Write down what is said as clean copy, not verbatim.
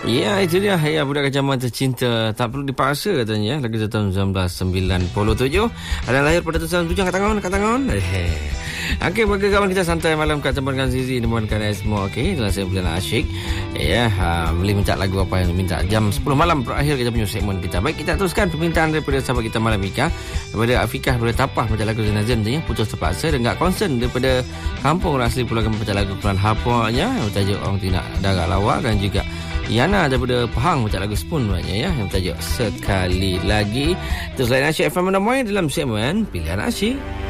Ya, itu dia. Ya, Budak Kacamata Cinta. Tak perlu dipaksa katanya. Lagu tahun 1997. Ada lahir pada tahun 97. Kat tangan. Okey, bagi kawan kita santai malam kat Tempat Zizi Demankan semua. Okey, dalam saya berjalan asyik. Ya, boleh minta lagu apa yang minta. Jam 10 malam berakhir kita punya segmen kita. Baik, kita teruskan permintaan daripada sahabat kita malam Ika. Daripada Afikah daripada Tapah baca lagu Zenazan tu ya. Putus terpaksa dan tak concern daripada kampung asli Pulau Gempar baca lagu Kelan Hapanya. Yang tajuk Orang Tidak Darat Lawak. Dan juga Yana daripada Pahang baca lagu Spoon banyak ya. Yang tajuk Sekali Lagi. Terus lain Asyik FM Menemoy dalam segmen Pilihan Asyik.